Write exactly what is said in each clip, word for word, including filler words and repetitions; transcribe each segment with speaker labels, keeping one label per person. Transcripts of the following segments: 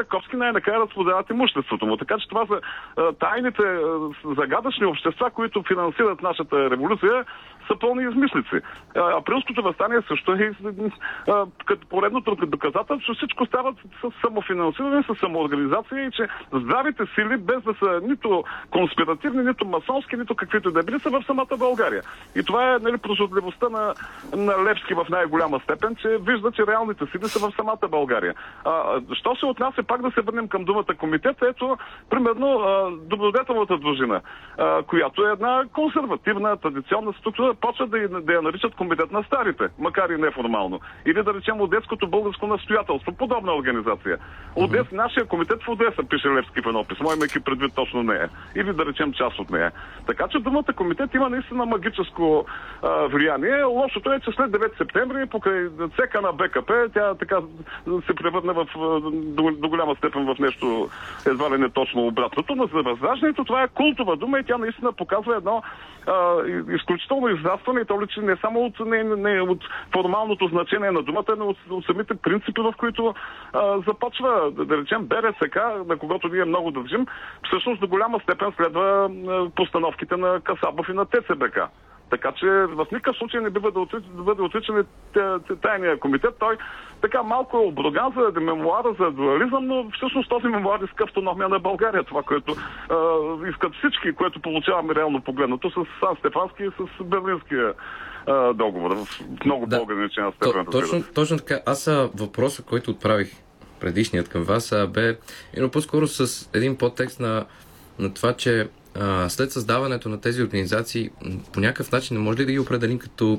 Speaker 1: Раковски най-накрая разпродават имуществото му. Така че това са а, тайните а, загадъчни общества, които финансират нашата революция, са пълни измислици. А, априлското въстание също е а, като поредното доказателство, всичко става с самофинансиране, с самоорганизация и че здравите сили, без да са нито конспиративни, нито масонски, нито каквито да били, са в самата България. И това е, нали, прозорливостта на, на Левски в най-голяма степен, че вижда, че реалните сили са в самата България. А, що се отнася, пак да се върнем към думата комитет, ето, примерно, а, добродетелната дружина, а, която е една консервативна, традиционна структура, почва да, да я наричат комитет на старите, макар и неформално. Или да речем Одеското българско настоятелство, подобна организация. Одес, uh-huh. Нашия комитет в Одеса, пише Левски в едно писмо, имайки предвид точно нея. Или да речем част от нея. Така че думата комитет има наистина магическо а, влияние. Лошото е, че след девети септември, покрай цека на БКП, тя така се превърне в, до, до голяма степен в нещо едва ли не точно обратното. Но за Възраждането това е култова дума и тя наистина показва едно а, изключително израстване и то личи не само от, не, не, от формалното значение на думата, но от, от самите принципи, в които а, започва, да, да речем, БРСК, на когото ние много държим, всъщност до голяма степен следва а, постановките на Касабов и на ТЦБК. Така че в никакъв случай не бива да, отрич, да бъде отричан тайния комитет. Той така малко е оброган за мемуара за дуализъм, но всъщност този мемуар иска автономия на България. Това, което а, искат всички, което получаваме реално погледнато с Сан Стефански и с Берлинския а, договор. В много
Speaker 2: да.
Speaker 1: по-ограничена степен.
Speaker 2: То, точно, точно така. Аз въпроса, който отправих предишният към вас, а, бе едно по-скоро с един подтекст на, на това, че а, след създаването на тези организации по някакъв начин не може ли да ги определим като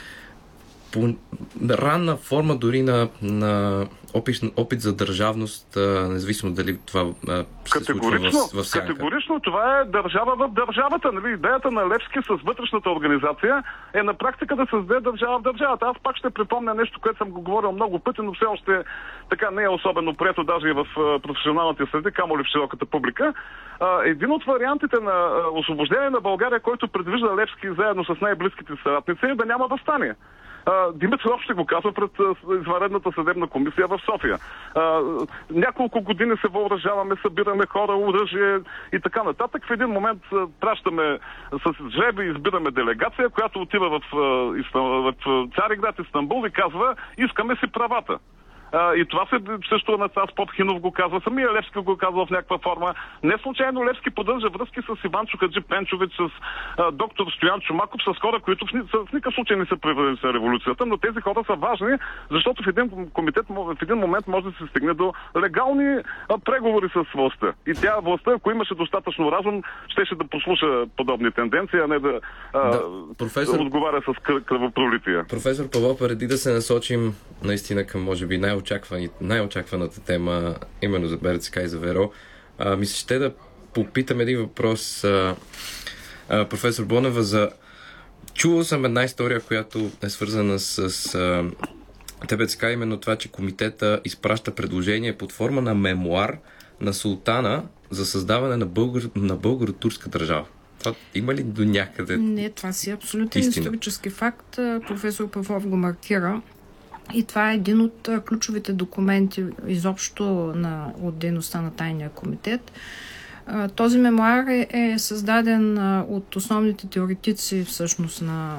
Speaker 2: по ранна форма дори на, на опит, опит за държавност, а, независимо дали това а, се случва в, в сянка?
Speaker 1: Категорично това е държава в държавата. Нали? Идеята на Левски с вътрешната организация е на практика да създаде държава в държавата. Аз пак ще припомня нещо, което съм го говорил много пъти, но все още така не е особено прието даже и в професионалните среди, камо ли в широката публика. Един от вариантите на освобождение на България, който предвижда Левски заедно с най-близките съратници, е да няма въстание. Димитров ще го казва пред извънредната съдебна комисия в София. А, няколко години се въоръжаваме, събираме хора, оръжие и така нататък. В един момент пращаме с жребий, избираме делегация, която отива в, в, в Цариград, Истанбул и казва: искаме си правата. Uh, и това се също на Цар Попхинов го казва, самия Левски го казва в някаква форма. Не случайно Левски поддържа връзки с Иван Чукаджи Пенчович, с uh, доктор Стоян Чомаков, с хора, които в, в никакъв случай не са привържени за революцията, но тези хора са важни, защото в един комитет в един момент може да се стигне до легални uh, преговори с властта. И тя властта, ако имаше достатъчно разум, щеше да послуша подобни тенденции, а не да, uh, да професор... отговаря с кръвопролития.
Speaker 2: Професор Павлов, преди да се насочим наистина към, може би, най- най-очакваната тема именно за БРЦК и за ВМРО. А, мисля, ще да попитам един въпрос, а, а, професор Бонева, за... Чувал съм една история, която е свързана с а, ТБЦК, именно това, че комитета изпраща предложение под форма на мемуар на султана за създаване на, българ... на българо-турска държава. Това има ли до някъде?
Speaker 3: Не, това си абсолютен исторически факт. Професор Павлов го маркира. И това е един от ключовите документи изобщо на, от дейността на Тайния комитет. Този мемуар е, е създаден от основните теоретици всъщност на,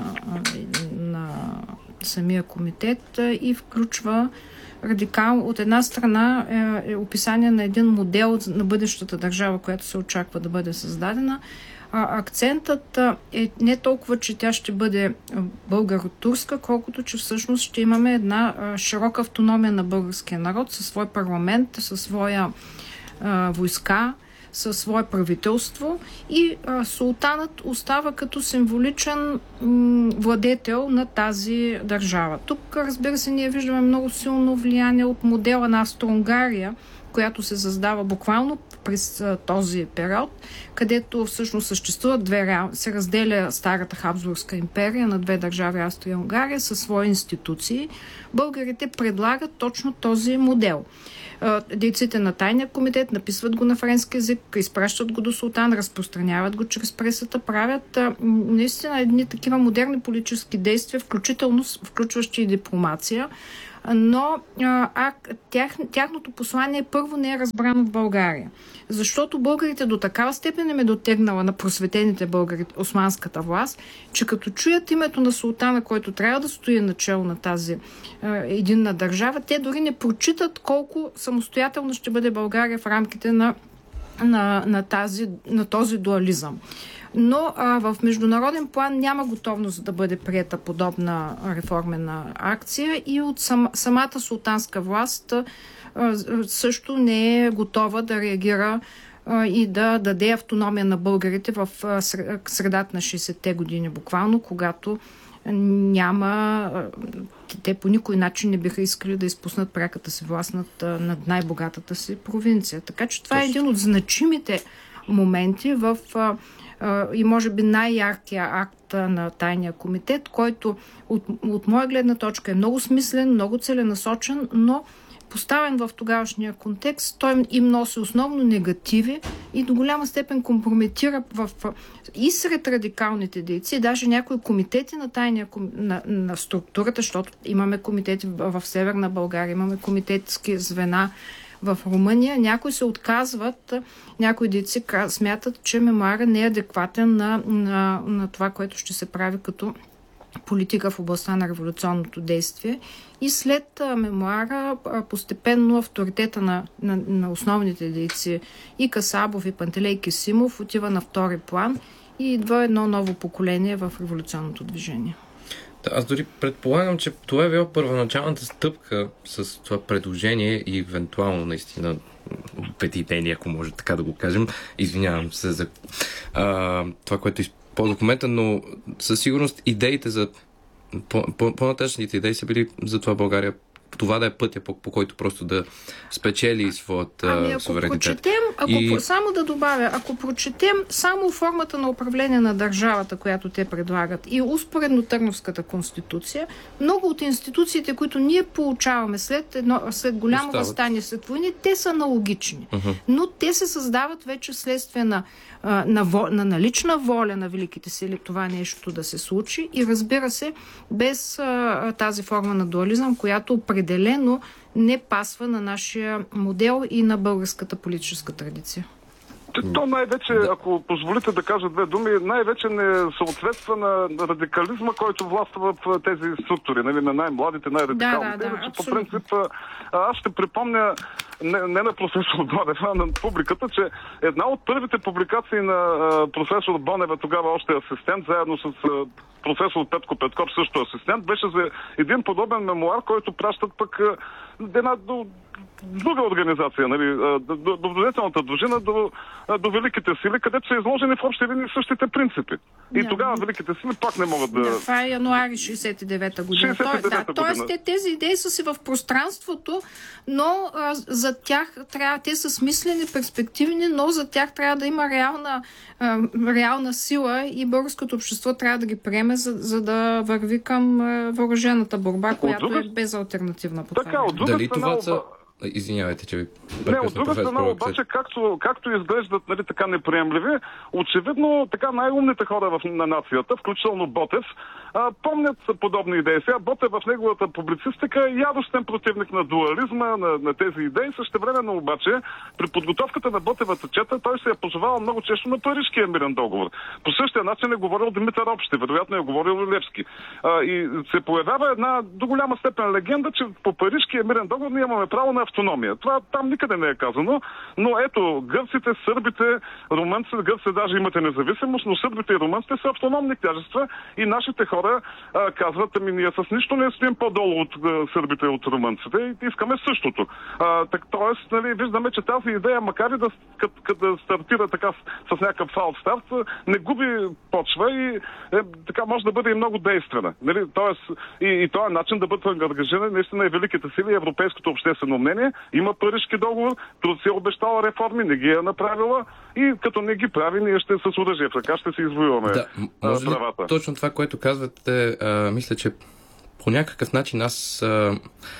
Speaker 3: на самия комитет и включва радикал. От една страна е, е описание на един модел на бъдещата държава, която се очаква да бъде създадена. А, акцентът е не толкова, че тя ще бъде българо-турска, колкото че всъщност ще имаме една а, широка автономия на българския народ със свой парламент, със своя а, войска, със свое правителство и а, султанът остава като символичен м, владетел на тази държава. Тук, разбира се, ние виждаме много силно влияние от модела на Австро-Унгария, която се създава буквално през а, този период, където всъщност съществуват две, се разделя старата Хабсбургска империя на две държави, Австрия и Унгария, със свои институции. Българите предлагат точно този модел. Дейците на Тайния комитет написват го на френски език, изпращат го до султан, разпространяват го чрез пресата, правят а, наистина едни такива модерни политически действия, включително включващи и дипломация. но а, тях, тяхното послание първо не е разбрано в България. Защото българите до такава степен им е дотегнала на просветените българи османската власт, че като чуят името на султана, който трябва да стои начело на тази а, единна държава, те дори не прочитат колко самостоятелно ще бъде България в рамките на, на, на, тази, на този дуализъм. Но а, в международен план няма готовност да бъде приета подобна реформена акция и от сам, самата султанска власт а, също не е готова да реагира а, и да даде автономия на българите в а, средата на шейсетте години буквално, когато няма... Те по никой начин не биха искали да изпуснат пряката си власт над, над най-богатата си провинция. Така че това е един от значимите моменти в и може би най-яркия акт на Тайния комитет, който от, от моя гледна точка е много смислен, много целенасочен, но поставен в тогавашния контекст, той им носи основно негативи и до голяма степен компрометира в, и сред радикалните дейци, даже някои комитети на тайния на, на структурата, защото имаме комитети в, в Северна България, имаме комитетски звена в Румъния, някои се отказват, някои дейци смятат, че мемуара не е адекватен на, на, на това, което ще се прави като политика в областта на революционното действие. И след мемуара постепенно авторитета на, на, на основните дейци и Касабов, и Пантелей Кесимов отива на втори план и идва едно ново поколение в революционното движение.
Speaker 2: Да, аз дори предполагам, че това е била първоначалната стъпка с това предложение и евентуално наистина петидение, ако може така да го кажем. Извинявам се за а, това, което е по документа, но със сигурност идеите за по-нататъчните идеи са били за това България, това да е пътя, по, по който просто да спечели своят
Speaker 3: ами, ако
Speaker 2: суверенитет.
Speaker 3: Прочетем, ако и... Само да добавя, ако прочетем само формата на управление на държавата, която те предлагат и успоредно Търновската конституция, много от институциите, които ние получаваме след, едно, след голямо Остават. възстание, след войни, те са аналогични. Uh-huh. Но те се създават вече вследствие на, на, на, на налична воля на великите сили това нещо да се случи и разбира се, без а, тази форма на дуализъм, която определено не пасва на нашия модел и на българската политическа традиция.
Speaker 1: То най-вече, ако позволите да кажа две думи, най-вече не съответства на радикализма, който властва в тези структури, нали, на най-младите, най-радикалните.
Speaker 3: Да, да, да,
Speaker 1: по принцип, аз ще припомня не, не на професор Бонев, а на публиката, че една от първите публикации на професор Бонева, тогава още асистент, заедно с професор Петко Петков, също асистент, беше за един подобен мемуар, който пращат пък една до друга организация, нали, до, до, до Воденителната дружина, до, до Великите сили, където са изложени в общи линии същите принципи. И yeah. тогава Великите сили пак не могат да...
Speaker 3: Да, това е януари шейсет и девета година.
Speaker 1: шейсет и девета
Speaker 3: да, тоест, те, тези идеи са си в пространството, но а, за тях трябва, те са смислени, перспективни, но за тях трябва да има реална, а, реална сила и българското общество трябва да ги приеме, за, за да върви към а, въоръжената борба, която друга... е безалтернативна.
Speaker 1: Така, от друга
Speaker 2: Дали
Speaker 1: страна...
Speaker 2: това са... Извинявайте, че ви
Speaker 1: Не, от друга страна обаче, както, както изглеждат, нали, така неприемливи, очевидно така най-умните хора в, на нацията, включително Ботев, а, помнят подобни идеи. Сега Ботев в неговата публицистика е ядостен противник на дуализма, на, на тези идеи. Същевременно обаче, при подготовката на Ботевата чета, той се е позовавал много често на Парижкия мирен договор. По същия начин е говорил Димитър Общи, вероятно е говорил Левски. А, и се появява една до голяма степен легенда, че по Парижкия мирен договор ние имаме право на автономия. Това там никъде не е казано, но ето, гърците, сърбите, румънците, гърците даже имате независимост, но сърбите и румънците са автономни княжества и нашите хора а, казват, ами ние с нищо не стоим по-долу от а, сърбите и от румънците и искаме същото. А, так, тоест, нали, виждаме, че тази идея, макар и да, кът, кът, да стартира така с, с някакъв фалс старт, не губи почва и е, така може да бъде и много действена. Нали? Тоест, и, и този начин да бъдат ангажирани наистина и великите сили и европейското обществено мнение. Има Парижки договор, Турция е обещала реформи, не ги е направила и като не ги прави, ние ще с оръжие в ръка ще си извоюваме
Speaker 2: да, може
Speaker 1: правата.
Speaker 2: Ли, точно това, което казвате, а, мисля, че по някакъв начин аз а,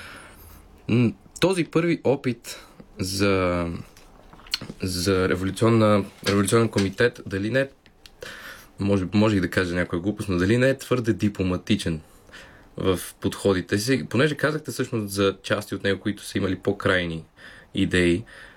Speaker 2: м, този първи опит за, за революционна, революционен комитет, дали не може, може и да кажа някоя глупост, но дали не е твърде дипломатичен. в подходите си. Понеже казахте всъщност за части от него, които са имали по-крайни идеи,